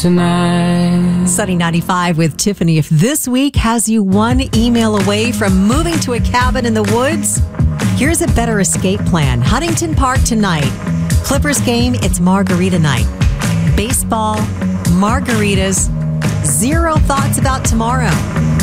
tonight. Sunny 95 with Tiffany. If this week has you one email away from moving to a cabin in the woods, here's a better escape plan. Huntington Park tonight. Clippers game, it's margarita night. Baseball, margaritas, zero thoughts about tomorrow.